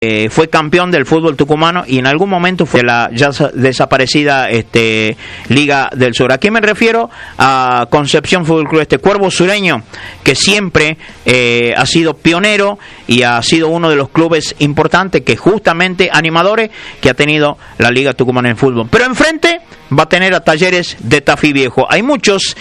fue campeón del fútbol tucumano y en algún momento fue la ya desaparecida Liga del Sur. Aquí me refiero a Concepción Fútbol Club, Cuervo Sureño, que siempre ha sido pionero y ha sido uno de los clubes importantes, que justamente animadores que ha tenido la Liga Tucumana en fútbol. Pero enfrente va a tener a Talleres de Tafí Viejo. Hay muchos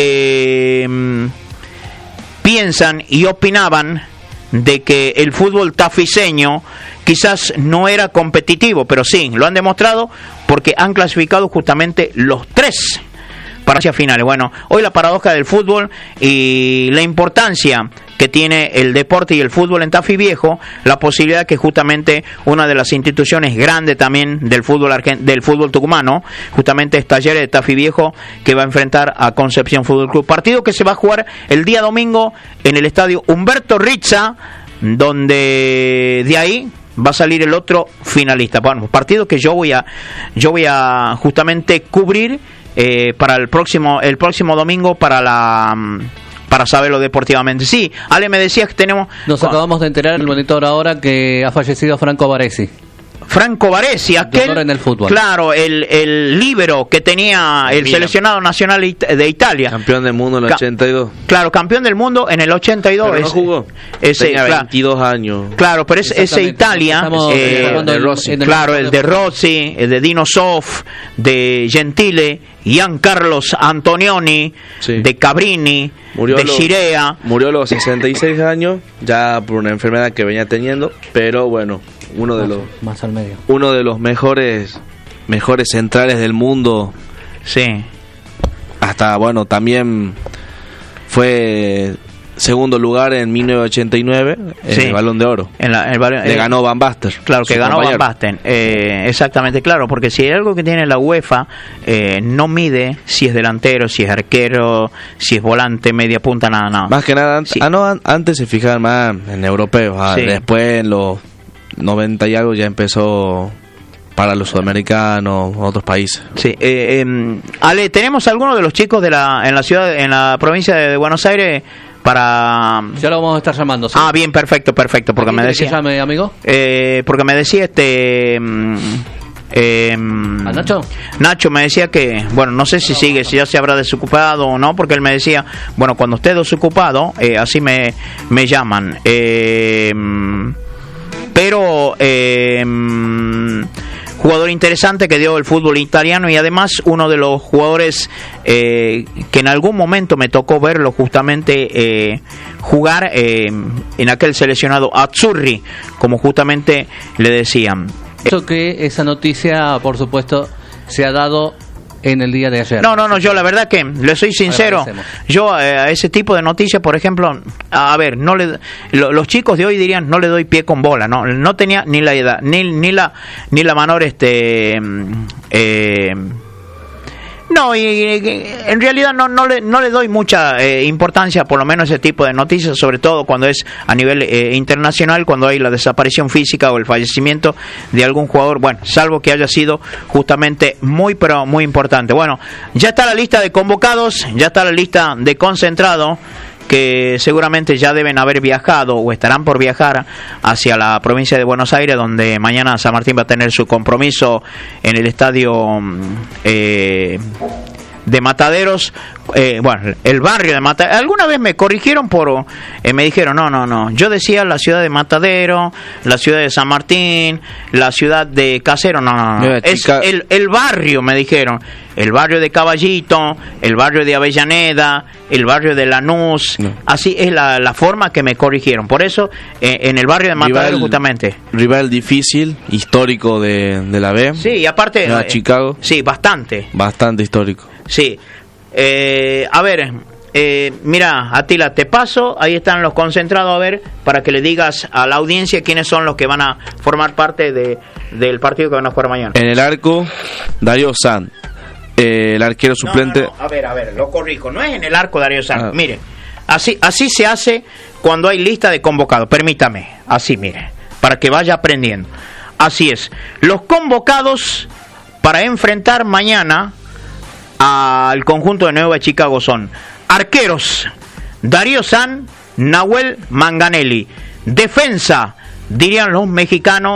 que piensan y opinaban de que el fútbol tafiseño quizás no era competitivo, pero sí, lo han demostrado porque han clasificado justamente los 3 para las finales. Bueno, hoy la paradoja del fútbol y la importancia que tiene el deporte y el fútbol en Tafí Viejo, la posibilidad que justamente una de las instituciones grandes también del fútbol tucumano, justamente es Talleres de Tafí Viejo, que va a enfrentar a Concepción Fútbol Club. Partido que se va a jugar el día domingo en el estadio Humberto Rizza, donde de ahí va a salir el otro finalista. Bueno, partido que yo voy a justamente cubrir para el próximo domingo para saberlo deportivamente. Sí, Ale, me decías que tenemos... Nos acabamos de enterar en el monitor ahora que ha fallecido Franco Baresi. Franco Baresi, aquel, en el fútbol. Claro, el líbero que tenía el seleccionado nacional de Italia. Campeón del mundo en el 82. Claro, campeón del mundo en el 82. Pero no jugó. Tenía 22 años. Claro, pero ese Italia, el de Rossi, el de Dino Sof, de Gentile, Giancarlos Antonioni, sí, de Cabrini, de Chirea. Murió a los 66 años, ya por una enfermedad que venía teniendo, pero bueno, uno de los mejores centrales del mundo. Sí. Hasta, bueno, también fue segundo lugar en 1989 en el Balón de Oro. Le ganó Van Basten. Claro, que ganó Van Basten. Exactamente, claro, porque si hay algo que tiene la UEFA, no mide si es delantero, si es arquero, si es volante, media punta, nada. Más que nada, sí. Antes se fijaban más en europeos, sí. Después en los 90 y algo ya empezó para los sudamericanos, otros países. Sí, Ale, ¿tenemos alguno de los chicos en la provincia de Buenos Aires? Ya lo vamos a estar llamando, ¿sí? Ah, bien, perfecto, porque me decía... ¿Qué llame, amigo? Porque me decía ¿A Nacho? Nacho me decía que, bueno, no sé si sigue, si ya se habrá desocupado o no, porque él me decía, bueno, cuando esté desocupado, así me llaman. Pero... jugador interesante que dio el fútbol italiano y además uno de los jugadores que en algún momento me tocó verlo justamente jugar en aquel seleccionado Azzurri, como justamente le decían. Eso que esa noticia, por supuesto, se ha dado en el día de ayer. No, yo la verdad que le soy sincero, yo a ese tipo de noticias, por ejemplo, a ver, los chicos de hoy dirían no le doy pie con bola, no tenía ni la edad, ni la menor no, y en realidad no le doy mucha importancia, por lo menos, a ese tipo de noticias, sobre todo cuando es a nivel internacional, cuando hay la desaparición física o el fallecimiento de algún jugador, bueno, salvo que haya sido justamente muy, pero muy importante. Bueno, ya está la lista de convocados, ya está la lista de concentrados, que seguramente ya deben haber viajado o estarán por viajar hacia la provincia de Buenos Aires, donde mañana San Martín va a tener su compromiso en el estadio de Mataderos. Bueno, el barrio de Mataderos. Alguna vez me corrigieron me dijeron, no, yo decía la ciudad de Matadero, la ciudad de San Martín, la ciudad de Casero, no. Es el barrio, me dijeron. El barrio de Caballito, el barrio de Avellaneda, el barrio de Lanús, así es la forma que me corrigieron. Por eso, en el barrio de Matadero, justamente. Rival difícil, histórico de la B. Sí, y aparte... Chicago. Sí, bastante. Bastante histórico. Sí. A ver, mira, Atila, te paso, ahí están los concentrados, a ver, para que le digas a la audiencia quiénes son los que van a formar parte del partido que van a jugar mañana. En el arco, Darío Sanz. El arquero suplente... No, a ver, lo corrijo, no es en el arco Darío Sanz. Mire, así se hace cuando hay lista de convocados, permítame, así, mire, para que vaya aprendiendo. Así es, los convocados para enfrentar mañana al conjunto de Nueva Chicago son arqueros, Darío Sanz, Nahuel Manganelli. Defensa, dirían los mexicanos,